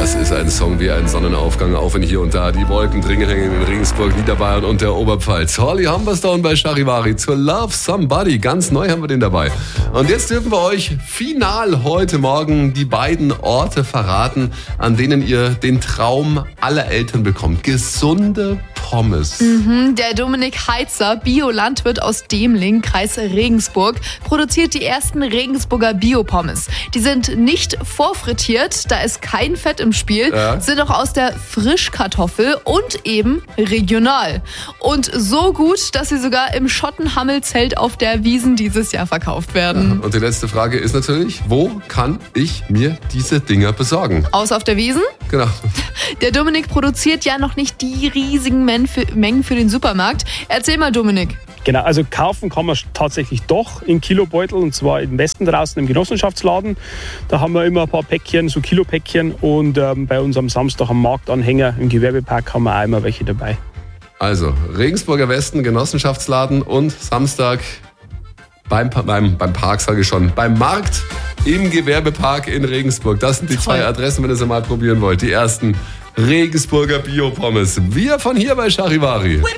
Das ist ein Song wie ein Sonnenaufgang, auch wenn hier und da die Wolken drin hängen in Regensburg, Niederbayern und der Oberpfalz. Holly Humberstone bei Charivari zur Love Somebody. Ganz neu haben wir den dabei. Und jetzt dürfen wir euch final heute Morgen die beiden Orte verraten, an denen ihr den Traum aller Eltern bekommt. Gesunde Pommes. Der Dominik Heitzer, Biolandwirt aus Demling, Kreis Regensburg, produziert die ersten Regensburger Biopommes. Die sind nicht vorfrittiert, da ist kein Fett im Spiel, sind auch aus der Frischkartoffel und eben regional. Und so gut, dass sie sogar im Schottenhammelzelt auf der Wiesn dieses Jahr verkauft werden. Und die letzte Frage ist natürlich, wo kann ich mir diese Dinger besorgen? Aus auf der Wiesn? Genau. Der Dominik produziert ja noch nicht die riesigen Mengen für den Supermarkt. Erzähl mal, Dominik. Genau, also kaufen kann man tatsächlich doch in Kilobeutel, und zwar im Westen draußen im Genossenschaftsladen. Da haben wir immer ein paar Päckchen, so Kilopäckchen, und bei uns am Samstag am Marktanhänger im Gewerbepark haben wir auch immer welche dabei. Also Regensburger Westen, Genossenschaftsladen und Samstag beim Park, sage ich schon, beim Markt im Gewerbepark in Regensburg. Das sind die zwei Adressen, wenn ihr sie mal probieren wollt. Die ersten Regensburger Biopommes. Wir von hier bei Charivari.